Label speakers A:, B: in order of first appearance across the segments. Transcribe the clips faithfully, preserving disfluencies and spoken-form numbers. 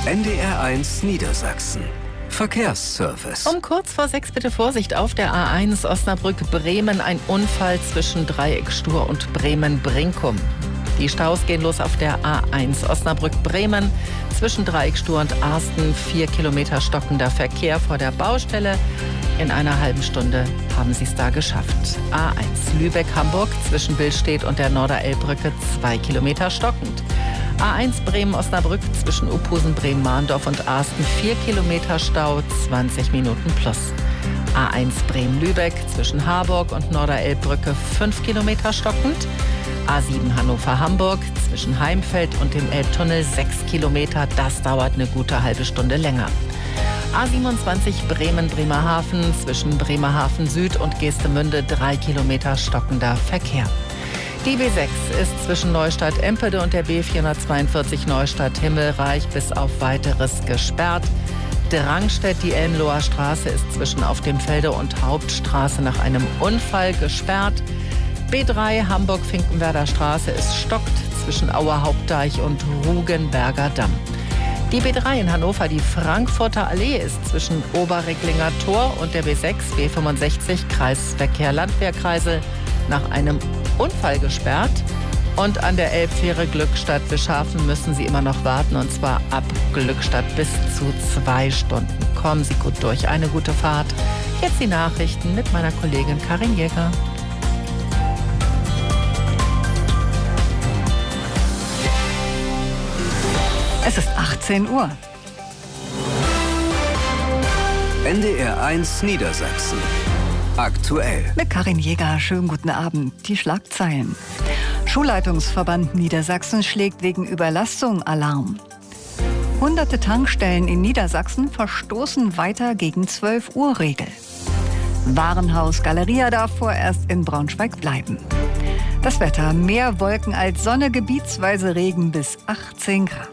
A: N D R eins Niedersachsen. Verkehrsservice.
B: Um kurz vor sechs bitte Vorsicht auf der A eins Osnabrück-Bremen. Ein Unfall zwischen Dreieckstur und Bremen-Brinkum. Die Staus gehen los auf der A eins Osnabrück-Bremen. Zwischen Dreieckstur und Arsten vier Kilometer stockender Verkehr vor der Baustelle. In einer halben Stunde haben sie es da geschafft. A eins Lübeck-Hamburg zwischen Billstedt und der Norderelbbrücke zwei Kilometer stockend. A eins Bremen-Osnabrück zwischen Uphusen, Bremen-Mahndorf und Arsten vier Kilometer Stau, zwanzig Minuten plus. A eins Bremen-Lübeck zwischen Harburg und Norderelbbrücke fünf Kilometer stockend. A sieben Hannover-Hamburg zwischen Heimfeld und dem Elbtunnel sechs Kilometer. Das dauert eine gute halbe Stunde länger. A siebenundzwanzig Bremen-Bremerhaven zwischen Bremerhaven Süd und Geestemünde drei Kilometer stockender Verkehr. Die B sechs ist zwischen Neustadt-Empede und der B vierhundertzweiundvierzig Neustadt-Himmelreich bis auf Weiteres gesperrt. Drangstedt, die Elmloher Straße, ist zwischen Auf dem Felde und Hauptstraße nach einem Unfall gesperrt. B drei Hamburg-Finkenwerder Straße ist stockt zwischen Auer Hauptdeich und Rugenberger Damm. Die B drei in Hannover, die Frankfurter Allee, ist zwischen Oberrecklinger Tor und der B sechs B fünfundsechzig Kreisverkehr Landwehrkreisel nach einem Unfall gesperrt. Und an der Elbfähre Glückstadt-Wischhafen müssen Sie immer noch warten, und zwar ab Glückstadt bis zu zwei Stunden. Kommen Sie gut durch, eine gute Fahrt. Jetzt die Nachrichten mit meiner Kollegin Karin Jäger.
C: Es ist achtzehn Uhr.
A: N D R eins Niedersachsen. Aktuell.
C: Mit Karin Jäger, schönen guten Abend. Die Schlagzeilen. Schulleitungsverband Niedersachsen schlägt wegen Überlastung Alarm. Hunderte Tankstellen in Niedersachsen verstoßen weiter gegen zwölf Uhr Regel. Warenhaus Galeria darf vorerst in Braunschweig bleiben. Das Wetter: mehr Wolken als Sonne, gebietsweise Regen bis achtzehn Grad.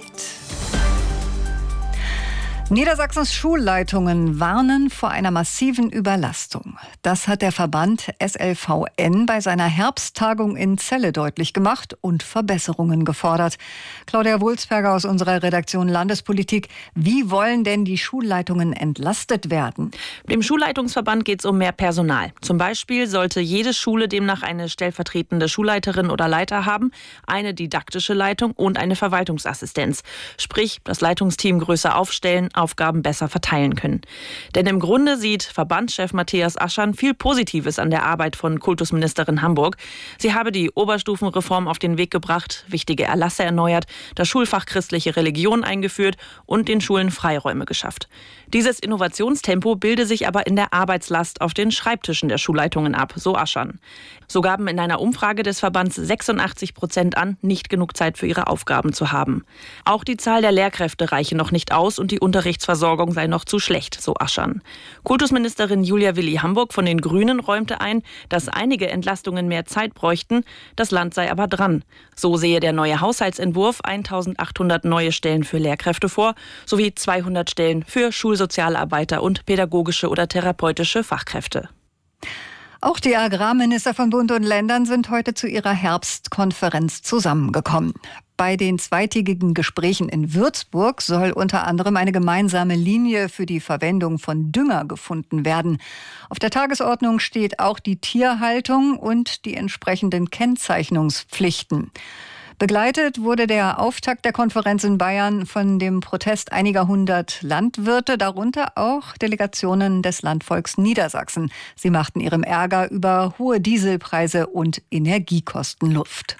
C: Niedersachsens Schulleitungen warnen vor einer massiven Überlastung. Das hat der Verband S L V N bei seiner Herbsttagung in Celle deutlich gemacht und Verbesserungen gefordert. Claudia Wulsberger aus unserer Redaktion Landespolitik. Wie wollen denn die Schulleitungen entlastet werden?
D: Dem Schulleitungsverband geht es um mehr Personal. Zum Beispiel sollte jede Schule demnach eine stellvertretende Schulleiterin oder Leiter haben, eine didaktische Leitung und eine Verwaltungsassistenz. Sprich, das Leitungsteam größer aufstellen, Aufgaben besser verteilen können. Denn im Grunde sieht Verbandschef Matthias Aschern viel Positives an der Arbeit von Kultusministerin Hamburg. Sie habe die Oberstufenreform auf den Weg gebracht, wichtige Erlasse erneuert, das Schulfach christliche Religion eingeführt und den Schulen Freiräume geschafft. Dieses Innovationstempo bilde sich aber in der Arbeitslast auf den Schreibtischen der Schulleitungen ab, so Aschern. So gaben in einer Umfrage des Verbands sechsundachtzig Prozent an, nicht genug Zeit für ihre Aufgaben zu haben. Auch die Zahl der Lehrkräfte reiche noch nicht aus und die Unterrichtsversorgung sei noch zu schlecht, so Aschern. Kultusministerin Julia Willi-Hamburg von den Grünen räumte ein, dass einige Entlastungen mehr Zeit bräuchten, das Land sei aber dran. So sehe der neue Haushaltsentwurf eintausendachthundert neue Stellen für Lehrkräfte vor, sowie zweihundert Stellen für Schulsozialarbeiter und pädagogische oder therapeutische Fachkräfte.
C: Auch die Agrarminister von Bund und Ländern sind heute zu ihrer Herbstkonferenz zusammengekommen. Bei den zweitägigen Gesprächen in Würzburg soll unter anderem eine gemeinsame Linie für die Verwendung von Dünger gefunden werden. Auf der Tagesordnung steht auch die Tierhaltung und die entsprechenden Kennzeichnungspflichten. Begleitet wurde der Auftakt der Konferenz in Bayern von dem Protest einiger hundert Landwirte, darunter auch Delegationen des Landvolks Niedersachsen. Sie machten ihrem Ärger über hohe Dieselpreise und Energiekosten Luft.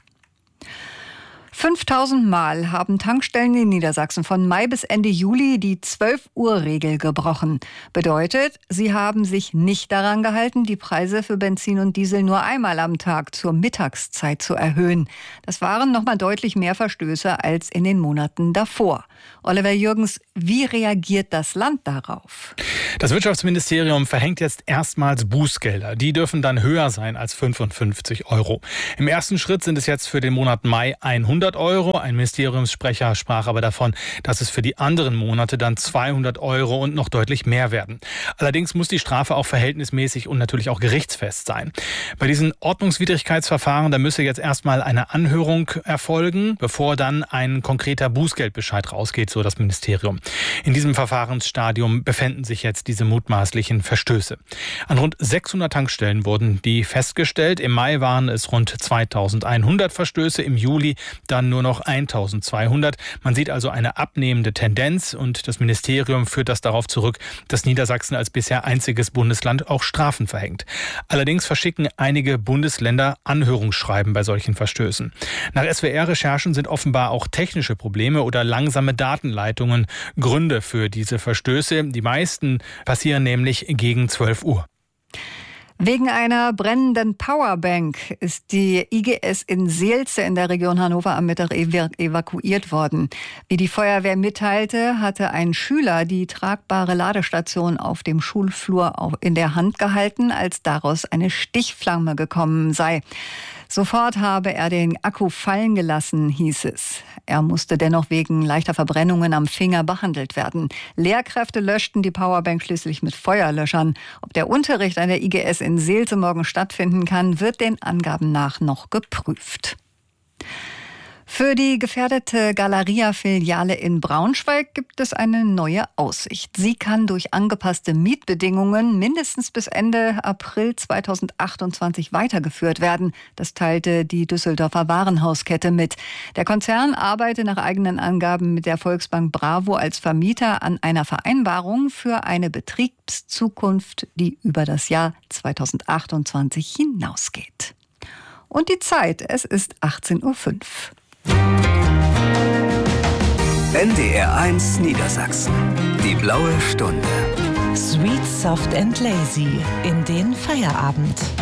C: fünftausend Mal haben Tankstellen in Niedersachsen von Mai bis Ende Juli die zwölf Uhr Regel gebrochen. Bedeutet, sie haben sich nicht daran gehalten, die Preise für Benzin und Diesel nur einmal am Tag zur Mittagszeit zu erhöhen. Das waren nochmal deutlich mehr Verstöße als in den Monaten davor. Oliver Jürgens, wie reagiert das Land darauf?
E: Das Wirtschaftsministerium verhängt jetzt erstmals Bußgelder. Die dürfen dann höher sein als fünfundfünfzig Euro. Im ersten Schritt sind es jetzt für den Monat Mai hundert Euro. Ein Ministeriumssprecher sprach aber davon, dass es für die anderen Monate dann zweihundert Euro und noch deutlich mehr werden. Allerdings muss die Strafe auch verhältnismäßig und natürlich auch gerichtsfest sein. Bei diesen Ordnungswidrigkeitsverfahren, da müsse jetzt erstmal eine Anhörung erfolgen, bevor dann ein konkreter Bußgeldbescheid rausgeht, so das Ministerium. In diesem Verfahrensstadium befänden sich jetzt diese mutmaßlichen Verstöße. An rund sechshundert Tankstellen wurden die festgestellt. Im Mai waren es rund zweitausendeinhundert Verstöße, im Juli dann nur noch eintausendzweihundert. Man sieht also eine abnehmende Tendenz und das Ministerium führt das darauf zurück, dass Niedersachsen als bisher einziges Bundesland auch Strafen verhängt. Allerdings verschicken einige Bundesländer Anhörungsschreiben bei solchen Verstößen. Nach S W R-Recherchen sind offenbar auch technische Probleme oder langsame Datenleitungen Gründe für diese Verstöße. Die meisten passieren nämlich gegen zwölf Uhr.
C: Wegen einer brennenden Powerbank ist die I G S in Seelze in der Region Hannover am Mittag evakuiert worden. Wie die Feuerwehr mitteilte, hatte ein Schüler die tragbare Ladestation auf dem Schulflur in der Hand gehalten, als daraus eine Stichflamme gekommen sei. Sofort habe er den Akku fallen gelassen, hieß es. Er musste dennoch wegen leichter Verbrennungen am Finger behandelt werden. Lehrkräfte löschten die Powerbank schließlich mit Feuerlöschern. Ob der Unterricht an der I G S in Seelze morgen stattfinden kann, wird den Angaben nach noch geprüft. Für die gefährdete Galeria-Filiale in Braunschweig gibt es eine neue Aussicht. Sie kann durch angepasste Mietbedingungen mindestens bis Ende April zweitausendachtundzwanzig weitergeführt werden. Das teilte die Düsseldorfer Warenhauskette mit. Der Konzern arbeite nach eigenen Angaben mit der Volksbank Bravo als Vermieter an einer Vereinbarung für eine Betriebszukunft, die über das Jahr zweitausendachtundzwanzig hinausgeht. Und die Zeit, es ist achtzehn Uhr fünf.
A: N D R eins Niedersachsen. Die blaue Stunde.
F: Sweet, soft and lazy in den Feierabend.